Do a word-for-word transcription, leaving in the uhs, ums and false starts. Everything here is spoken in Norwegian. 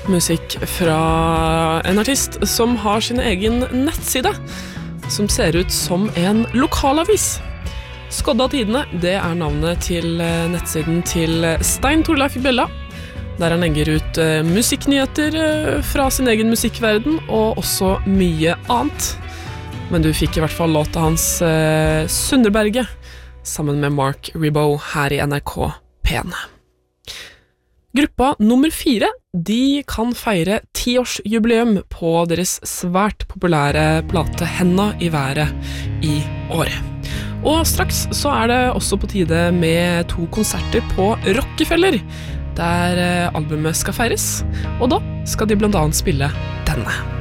Musikk fra en artist som har sin egen nettside, som ser ut som en lokalavis. Skodda Tidene, det er navnet til nettsiden til Stein Torleif Bjella, der han legger ut musikknyheter fra sin egen musikkverden, og også mye annet. Men du fikk i hvert fall låta hans Sunderberget, sammen med Mark Ribot her i N R K P en. Gruppa nummer fire, de kan feire tiårsjubileum på deres svært populære plate Henda i været i år. Og straks så er det også på tide med to konserter på Rockefeller, der albumet skal feires, og da skal de blant annet spille denne.